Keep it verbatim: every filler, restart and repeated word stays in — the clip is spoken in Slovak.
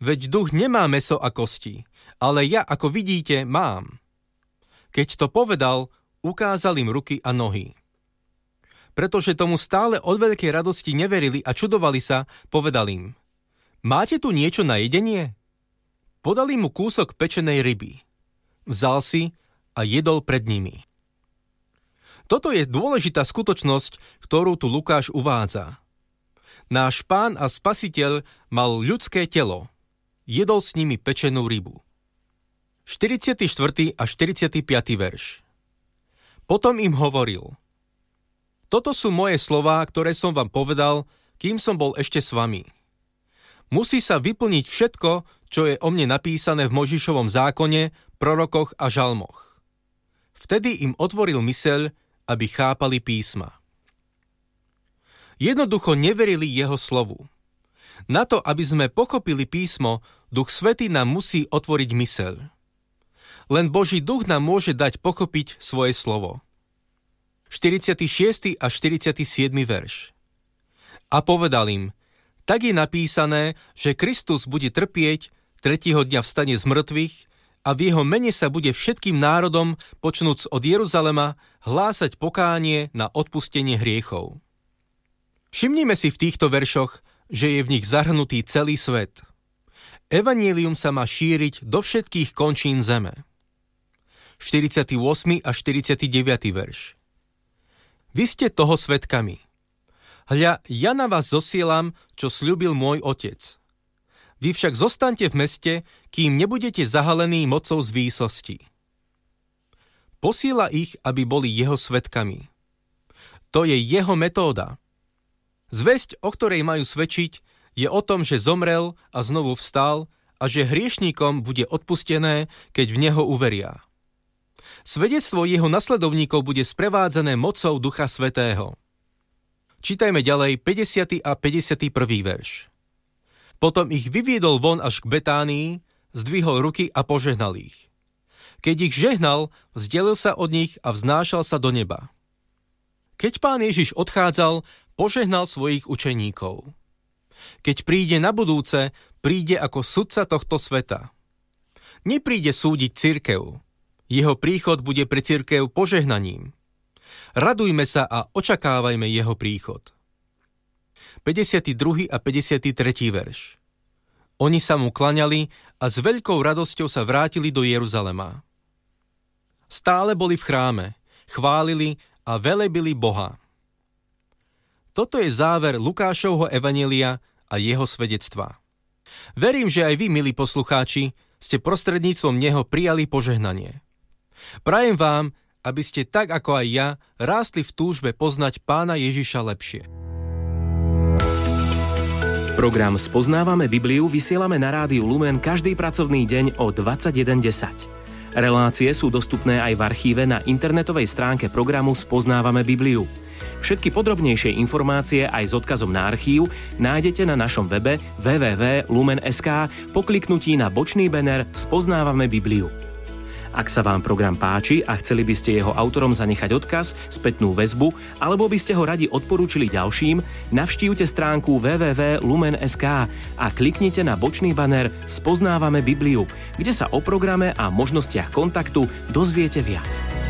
Veď duch nemá mäso a kosti, ale ja, ako vidíte, mám. Keď to povedal, ukázal im ruky a nohy. Pretože tomu stále od veľkej radosti neverili a čudovali sa, povedal im: Máte tu niečo na jedenie? Podali mu kúsok pečenej ryby. Vzal si a jedol pred nimi. Toto je dôležitá skutočnosť, ktorú tu Lukáš uvádza. Náš Pán a Spasiteľ mal ľudské telo. Jedol s nimi pečenú rybu. štyridsiaty štvrtý a štyridsiaty piaty verš. Potom im hovoril: Toto sú moje slová, ktoré som vám povedal, kým som bol ešte s vami. Musí sa vyplniť všetko, čo je o mne napísané v Mojžišovom zákone, prorokoch a žalmoch. Vtedy im otvoril myseľ, aby chápali písma. Jednoducho neverili jeho slovu. Na to, aby sme pochopili písmo, Duch Svätý nám musí otvoriť myseľ. Len Boží duch nám môže dať pochopiť svoje slovo. štyridsiaty šiesty a štyridsiaty siedmy verš. A povedal im: Tak je napísané, že Kristus bude trpieť, tretieho dňa vstane z mŕtvych a v jeho mene sa bude všetkým národom, počnúc od Jeruzalema, hlásať pokánie na odpustenie hriechov. Všimnime si v týchto veršoch, že je v nich zahrnutý celý svet. Evanjelium sa má šíriť do všetkých končín zeme. štyridsiaty ôsmy a štyridsiaty deviaty verš. Vy ste toho svedkami. Hľa, ja na vás zosielam, čo sľúbil môj otec. Vy však zostaňte v meste, kým nebudete zahalení mocou z výsosti. Posiela ich, aby boli jeho svedkami. To je jeho metóda. Zvesť, o ktorej majú svedčiť, je o tom, že zomrel a znovu vstal a že hriešníkom bude odpustené, keď v neho uveria. Svedectvo jeho nasledovníkov bude sprevádzané mocou Ducha Svätého. Čítajme ďalej päťdesiaty a päťdesiaty prvý verš. Potom ich vyviedol von až k Betánii, zdvihol ruky a požehnal ich. Keď ich žehnal, vzdialil sa od nich a vznášal sa do neba. Keď Pán Ježiš odchádzal, požehnal svojich učeníkov. Keď príde na budúce, príde ako sudca tohto sveta. Nepríde súdiť cirkev. Jeho príchod bude pre cirkev požehnaním. Radujme sa a očakávajme jeho príchod. päťdesiaty druhý a päťdesiaty tretí verš. Oni sa mu klaňali a s veľkou radosťou sa vrátili do Jeruzalema. Stále boli v chráme, chválili a velebili Boha. Toto je záver Lukášovho evanjelia a jeho svedectva. Verím, že aj vy, milí poslucháči, ste prostredníctvom neho prijali požehnanie. Prajem vám, aby ste tak ako aj ja rástli v túžbe poznať Pána Ježiša lepšie. Program Spoznávame Bibliu vysielame na rádiu Lumen každý pracovný deň o dvadsaťjeden desať. Relácie sú dostupné aj v archíve na internetovej stránke programu Spoznávame Bibliu. Všetky podrobnejšie informácie aj s odkazom na archív nájdete na našom webe w w w bodka lumen bodka es ká po kliknutí na bočný banner Spoznávame Bibliu. Ak sa vám program páči a chceli by ste jeho autorom zanechať odkaz, spätnú väzbu, alebo by ste ho radi odporúčili ďalším, navštívte stránku w w w bodka lumen bodka es ká a kliknite na bočný banner Spoznávame Bibliu, kde sa o programe a možnostiach kontaktu dozviete viac.